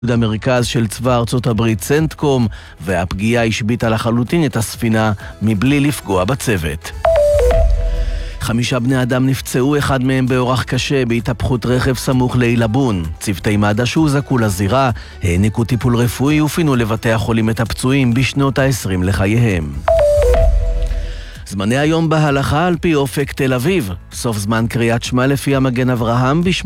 המרכז של צבא ארצות הברית סנטקום, והפגיעה השביטה לחלוטין את הספינה מבלי לפגוע בצוות. 5 בני אדם נפצעו, אחד מהם באורח קשה בהתהפכות רכב סמוך לעילבון. צוותי מד"א שהוזעקו לזירה העניקו טיפול רפואי ופינו לבתי החולים את הפצועים בשנות ה-20 לחייהם. זמני היום בהלכה על פי אופק תל אביב. סוף זמן קריאת שמע לפי המגן אברהם